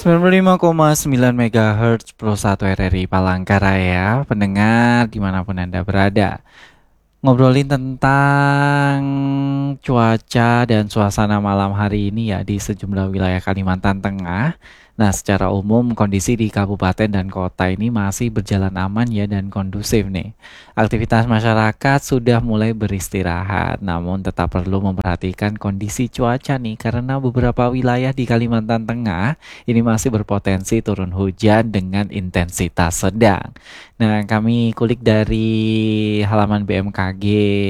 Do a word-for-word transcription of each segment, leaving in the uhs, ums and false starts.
sembilan puluh lima koma sembilan MHz Pro satu R R I Palangkaraya, pendengar dimanapun Anda berada. Ngobrolin tentang cuaca dan suasana malam hari ini ya di sejumlah wilayah Kalimantan Tengah. Nah, secara umum kondisi di kabupaten dan kota ini masih berjalan aman ya dan kondusif nih. Aktivitas masyarakat sudah mulai beristirahat, namun tetap perlu memperhatikan kondisi cuaca nih karena beberapa wilayah di Kalimantan Tengah ini masih berpotensi turun hujan dengan intensitas sedang. Nah, kami kulik dari halaman B M K G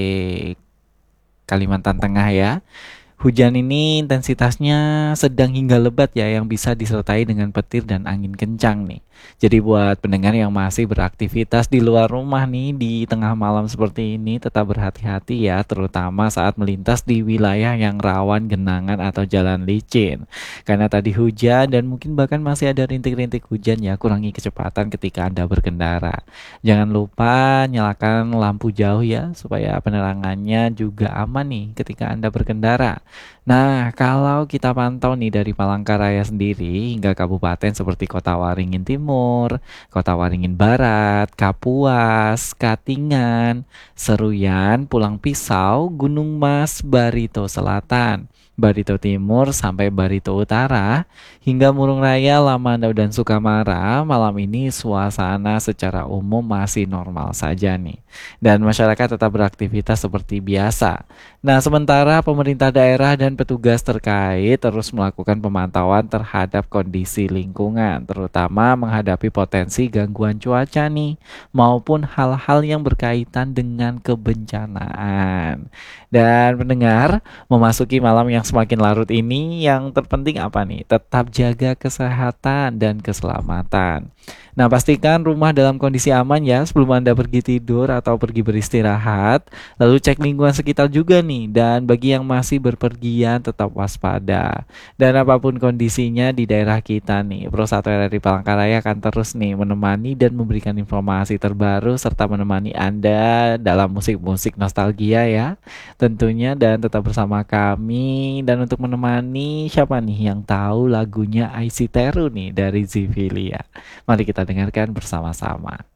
Kalimantan Tengah ya. Hujan ini intensitasnya sedang hingga lebat ya yang bisa disertai dengan petir dan angin kencang nih. Jadi buat pendengar yang masih beraktivitas di luar rumah nih di tengah malam seperti ini tetap berhati-hati ya terutama saat melintas di wilayah yang rawan genangan atau jalan licin. Karena tadi hujan dan mungkin bahkan masih ada rintik-rintik hujan ya, kurangi kecepatan ketika Anda berkendara. Jangan lupa nyalakan lampu jauh ya supaya penerangannya juga aman nih ketika Anda berkendara. Nah, kalau kita pantau nih dari Palangkaraya sendiri hingga kabupaten seperti Kota Waringin Timur, Kota Waringin Barat, Kapuas, Katingan, Seruyan, Pulang Pisau, Gunung Mas, Barito Selatan, Barito Timur sampai Barito Utara, hingga Murung Raya, Lamandau dan Sukamara, malam ini suasana secara umum masih normal saja nih. Dan masyarakat tetap beraktivitas seperti biasa. Nah, sementara pemerintah daerah dan petugas terkait terus melakukan pemantauan terhadap kondisi lingkungan, terutama menghadapi potensi gangguan cuaca nih, maupun hal-hal yang berkaitan dengan kebencanaan. Dan pendengar, memasuki malam yang semakin larut ini, yang terpenting apa nih? Tetap jaga kesehatan dan keselamatan. Nah, pastikan rumah dalam kondisi aman ya sebelum Anda pergi tidur atau pergi beristirahat. Lalu cek lingkungan sekitar juga nih. Dan bagi yang masih berpergian tetap waspada. Dan apapun kondisinya di daerah kita nih, Pro satu R R I Palangkaraya akan terus nih menemani dan memberikan informasi terbaru serta menemani Anda dalam musik-musik nostalgia ya. Tentunya dan tetap bersama kami. Dan untuk menemani siapa nih yang tahu lagunya I See Teru nih dari Zivilia. Mari kita dengarkan bersama-sama.